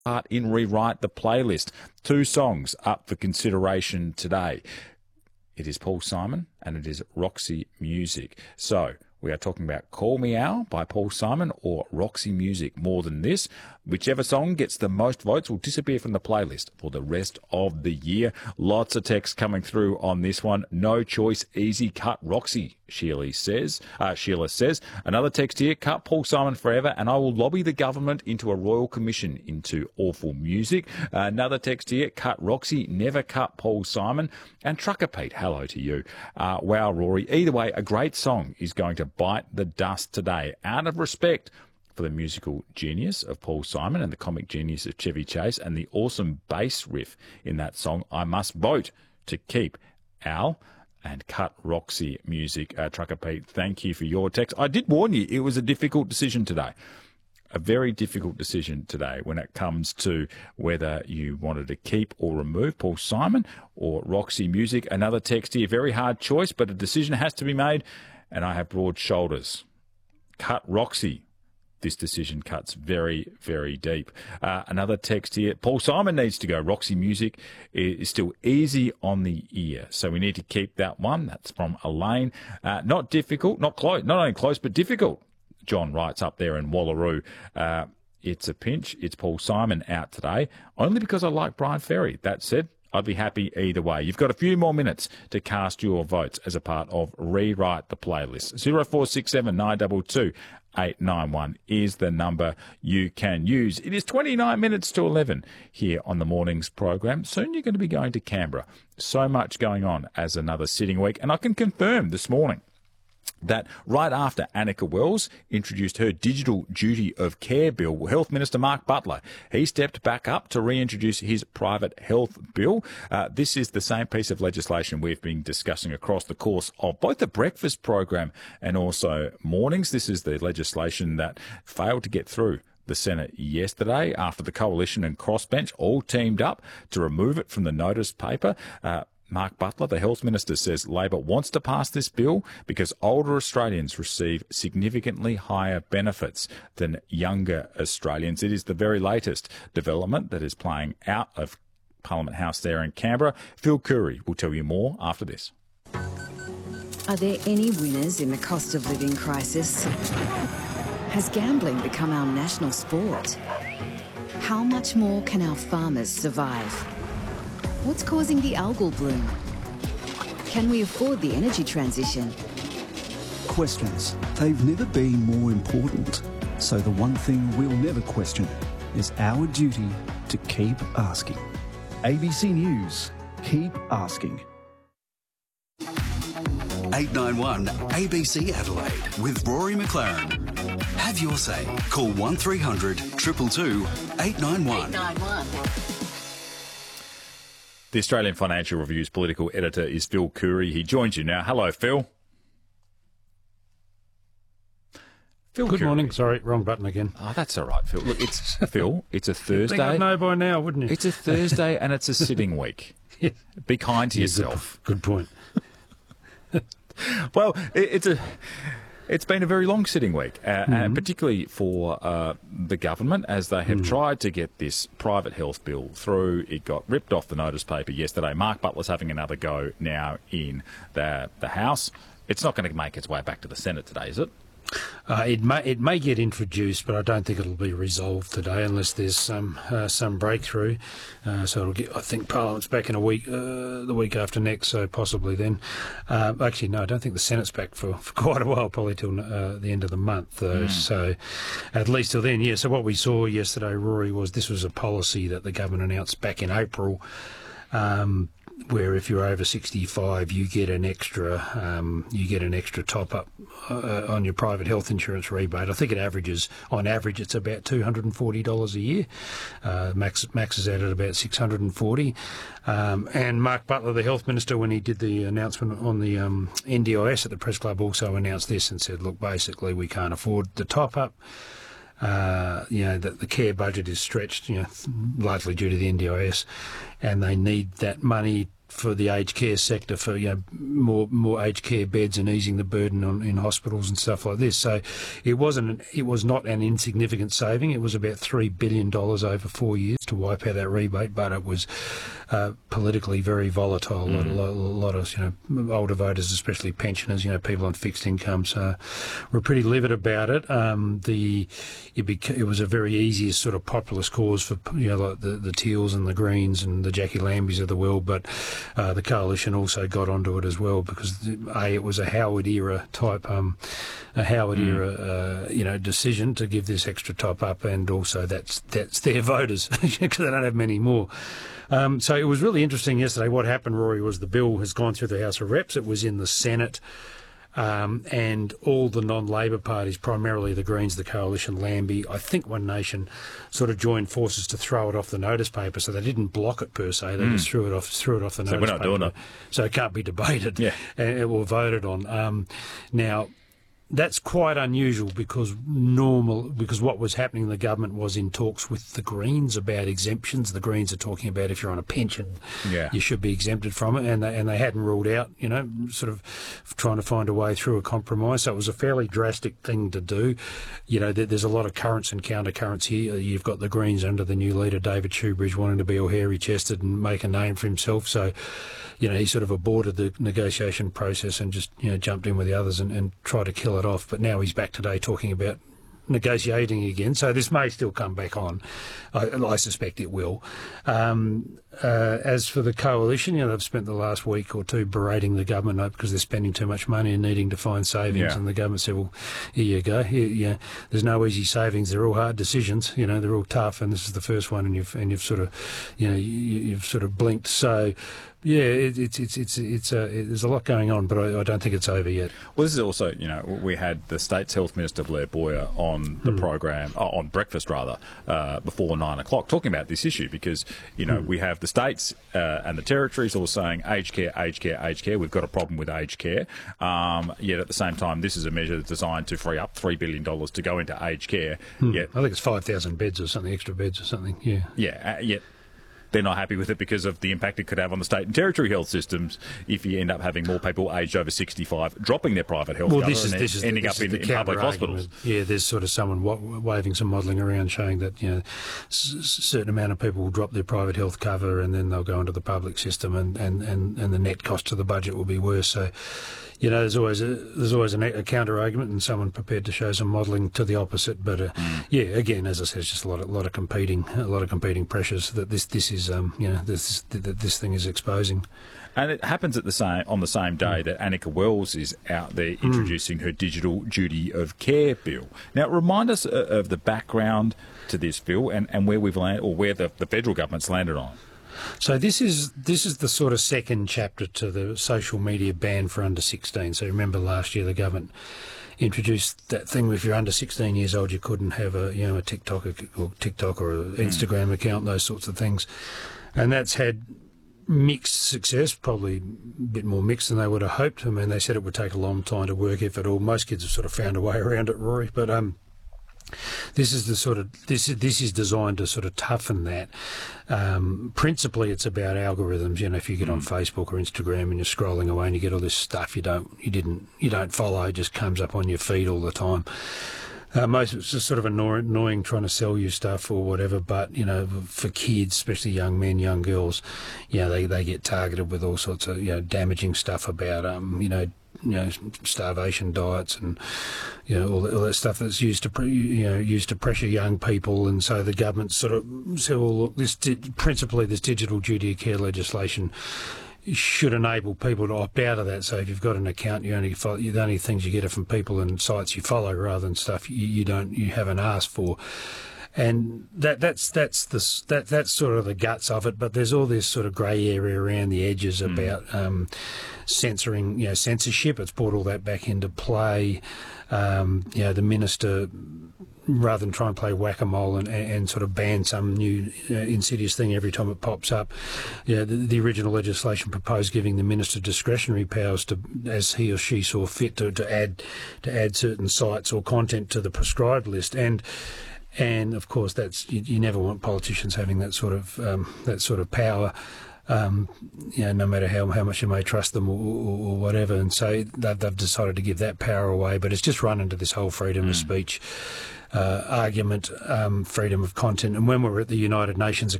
part in Rewrite the Playlist. 2 songs up for consideration today. It is Paul Simon and it is Roxy Music. So we are talking about Call Me Al by Paul Simon or Roxy Music. More than this, whichever song gets the most votes will disappear from the playlist for the rest of the year. Lots of text coming through on this one. No choice, easy cut Roxy, Sheila says. Another text here, cut Paul Simon forever and I will lobby the government into a royal commission into awful music. Another text here, cut Roxy, never cut Paul Simon. And Trucker Pete, hello to you. Wow, Rory. Either way, a great song is going to bite the dust today. Out of respect for the musical genius of Paul Simon and the comic genius of Chevy Chase and the awesome bass riff in that song, I must vote to keep Al and cut Roxy Music. Trucker Pete, thank you for your text. I did warn you, it was a difficult decision today. A very difficult decision today when it comes to whether you wanted to keep or remove Paul Simon or Roxy Music. Another text here, very hard choice, but a decision has to be made, and I have broad shoulders. Cut Roxy. This decision cuts very, very deep. Another text here, Paul Simon needs to go. Roxy Music is still easy on the ear, so we need to keep that one. That's from Elaine. Not difficult, not close, not only close, but difficult. John writes up there in Wallaroo, it's a pinch. It's Paul Simon out today, only because I like Brian Ferry. That said, I'd be happy either way. You've got a few more minutes to cast your votes as a part of Rewrite the Playlist. 0467 922 891 is the number you can use. It is 29 minutes to 11 here on the morning's program. Soon you're going to be going to Canberra. So much going on as another sitting week, and I can confirm this morning that right after Annika Wells introduced her Digital Duty of Care bill, Health Minister Mark Butler, he stepped back up to reintroduce his private health bill. This is the same piece of legislation we've been discussing across the course of both the breakfast program and also mornings. This is the legislation that failed to get through the Senate yesterday after the Coalition and Crossbench all teamed up to remove it from the notice paper. Mark Butler, the Health Minister, says Labor wants to pass this bill because older Australians receive significantly higher benefits than younger Australians. It is the very latest development that is playing out of Parliament House there in Canberra. Phil Curry will tell you more after this. Are there any winners in the cost of living crisis? Has gambling become our national sport? How much more can our farmers survive? What's causing the algal bloom? Can we afford the energy transition? Questions. They've never been more important. So the one thing we'll never question is our duty to keep asking. ABC News. Keep asking. 891 ABC Adelaide with Rory McLaren. Have your say. Call 1300 222 891. 891. The Australian Financial Review's political editor is Phil Curry. He joins you now. Hello, Phil. Phil Good Curry. Morning. Sorry, wrong button again. Oh, that's all right, Phil. Look, it's Phil. It's a Thursday. You'd think I'd know by now, wouldn't you? It's a Thursday and it's a sitting week. Yeah. Be kind to yourself. Good point. Well, it's been a very long sitting week, and particularly for the government, as they have tried to get this private health bill through. It got ripped off the notice paper yesterday. Mark Butler's having another go now in the House. It's not going to make its way back to the Senate today, is it? It may get introduced, but I don't think it'll be resolved today unless there's some breakthrough. So it'll get, I think Parliament's back in a week, the week after next, so possibly then. Actually, no, I don't think the Senate's back for quite a while, probably till the end of the month, though. So at least till then, yeah. So what we saw yesterday, Rory, was this was a policy that the government announced back in April. Where if you're over 65, you get an extra top up on your private health insurance rebate. I think on average, it's about $240 a year. Maxes out at about $640. And Mark Butler, the health minister, when he did the announcement on the NDIS at the press club, also announced this and said, look, basically we can't afford the top up. That the care budget is stretched, largely due to the NDIS, and they need that money for the aged care sector for more aged care beds and easing the burden in hospitals and stuff like this. So it was not an insignificant saving. It was about $3 billion over 4 years to wipe out that rebate, but it was politically very volatile. A lot of older voters, especially pensioners, people on fixed incomes, were pretty livid about it. It was a very easy sort of populist cause for like the Teals and the Greens and the Jackie Lambies of the world, but the coalition also got onto it as well because it was a Howard era type, decision to give this extra top up, and also that's their voters because they don't have many more. So it was really interesting yesterday. What happened, Rory, was the bill has gone through the House of Reps. It was in the Senate. And all the non-Labor parties, primarily the Greens, the Coalition, Lambie, I think One Nation, sort of joined forces to throw it off the notice paper. So they didn't block it per se; they just threw it off the notice paper. So we're not doing it. So it can't be debated or voted on. Now, that's quite unusual because what was happening in the government was in talks with the Greens about exemptions. The Greens are talking about if you're on a pension, you should be exempted from it, and they hadn't ruled out, sort of trying to find a way through a compromise. So it was a fairly drastic thing to do. There's a lot of currents and counter-currents here. You've got the Greens under the new leader, David Shoebridge, wanting to be all hairy-chested and make a name for himself. So, he sort of aborted the negotiation process and just, jumped in with the others and tried to kill it off. But now he's back today talking about negotiating again. So this may still come back on. I suspect it will. As for the coalition, they've spent the last week or two berating the government because they're spending too much money and needing to find savings. And the government said, well, here you go. There's no easy savings. They're all hard decisions. They're all tough. And this is the first one, and you've sort of, you've sort of blinked. So, there's a lot going on, but I don't think it's over yet. Well, this is also, we had the State's Health Minister, Blair Boyer, on the program, on breakfast rather, before 9 o'clock, talking about this issue because, we have the states and the territories all saying aged care, aged care, aged care. We've got a problem with aged care. Yet at the same time, this is a measure that's designed to free up $3 billion to go into aged care. Yet, I think it's 5,000 beds or something, extra beds or something, yet they're not happy with it because of the impact it could have on the state and territory health systems if you end up having more people aged over 65 dropping their private health cover and ending up in public hospitals. Yeah, there's sort of someone waving some modelling around showing that a certain amount of people will drop their private health cover and then they'll go into the public system and the net cost to the budget will be worse. So, there's always a counter argument and someone prepared to show some modelling to the opposite. But again, as I said, it's just a lot of competing pressures that this thing is exposing. And it happens on the same day that Annika Wells is out there introducing her Digital Duty of Care bill. Now, remind us of the background to this bill and where we've landed, or where the federal government's landed on. So this is the sort of second chapter to the social media ban for under 16. So remember last year the government introduced that thing where if you're under 16 years old you couldn't have a TikTok or an Instagram account, those sorts of things, and that's had mixed success, probably a bit more mixed than they would have hoped. I mean, they said it would take a long time to work, if at all. Most kids have sort of found a way around it, Rory, but this is designed to sort of toughen that. Principally, it's about algorithms. If you get on Facebook or Instagram and you're scrolling away and you get all this stuff you don't follow, it just comes up on your feed all the time. Most of it's just sort of annoying trying to sell you stuff or whatever, but, for kids, especially young men, young girls, they get targeted with all sorts of, damaging stuff about, starvation diets and, all that stuff that's used to pressure young people. And so the government sort of said, well, look, principally this digital duty of care legislation should enable people to opt out of that. So if you've got an account, the only things you get are from people and sites you follow rather than stuff you haven't asked for. And that's sort of the guts of it. But there's all this sort of grey area around the edges about censoring, censorship. It's brought all that back into play. The minister, rather than try and play whack-a-mole and sort of ban some new insidious thing every time it pops up, the original legislation proposed giving the minister discretionary powers to, as he or she saw fit, to add certain sites or content to the prescribed list. And of course, that's you never want politicians having that sort of power. no matter how much you may trust them or whatever. And so they've decided to give that power away. But it's just run into this whole freedom of speech argument, freedom of content. And when we were at the United Nations a